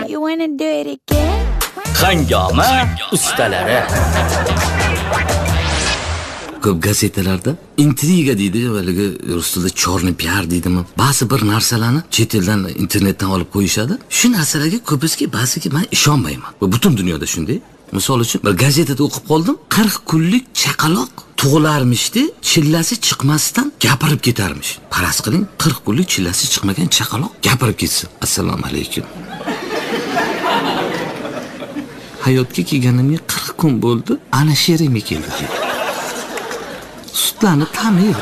You wanna do it again? Hangama ustalari. Ko'p gazetalarda intriga deydi, yo'ligi rus tilida chorniy piar deydimi? Ba'zi bir narsalarni chet eldan internetdan olib qo'yishadi. Shu narsalarga ko'pisiga ba'ziga men ishonmayman. Va butun dunyoda shunday. Misol uchun bir gazetada o'qib qoldim, 40 kunlik chaqaloq tug'ilarmishdi, chillasi chiqmasdan gapirib ketarmish. Faraz qiling, 40 kunlik chillasi chiqmagan chaqaloq gapirib ketsin. Assalomu alaykum. Hayotga kelganimga 40 kun bo'ldi, ana she'rimga keldi. Sutlarni tamaydi.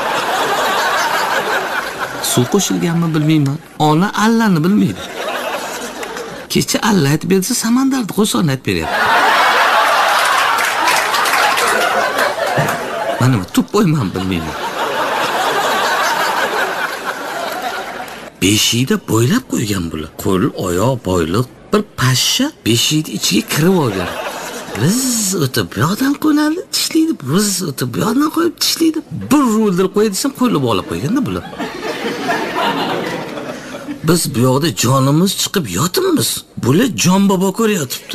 Suv qo'shilganmi bilmayman. Ona allani bilmaydi. Kecha alla aytib bersa, samandarni qo'shig'ini aytib beryapti. Mana bu tup qo'yman bilmayman. Beshikda bo'ylab qo'ygan bular. Qo'l, oyoq, boyliq, bir pashsha beshikning ichiga kirib olgan. Biz o'tib bu yoqdan qo'nadi, tishlaydi, biz o'tib bu yoqdan qo'yib tishlaydi. Bir ruldir qo'y desam, qo'lib olib qo'yganda bular. Biz bu yoqda jonimiz chiqib yotibmiz. Bular jon bobo ko'ryapti.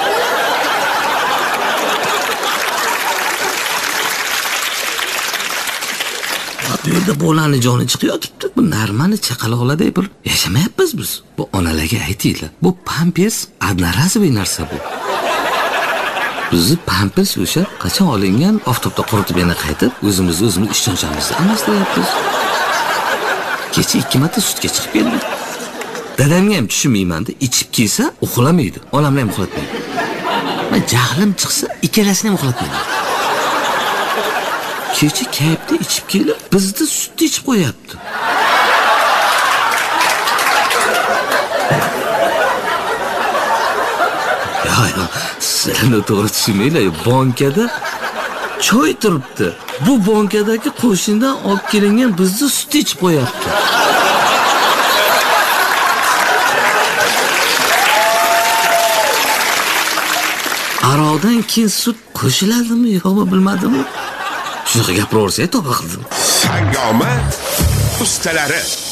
Bu yerda bolani joni chiqib yotibdi. Bu normali chaqaloqlardek bir yashamayapmiz biz. Bu onalarga aytinglar. Bu pampers одноразовый narsa bu. Bizni pampers o'sha qachon olingan, oftobda quritib yana qaytib, o'zimiz ishonchamizni almashtiryapmiz. Kecha 2 marta sutga chiqib keldik. Dadamga ham tushunmayman-da, ichib kelsa uxlamaydi. Onamni ham uxlatmaydi. Men jahlim chiqsa ikkalasini ham uxlatmaydi. Kecha kayfda ichib kelib, bizni sutni ichib qo'yapti. Ya, sizlarni to'g'ri tushunmanglar, bankada choy turibdi. Bu bankadagi qo'shnidan olib kelingan bizni sutni ichib qo'yapti. Aroqdan keyin sut qo'shiladimi yo'qmi bilmadim. Shunaqa gapiraversa, to'g'ri qildim. Hangama ustalari.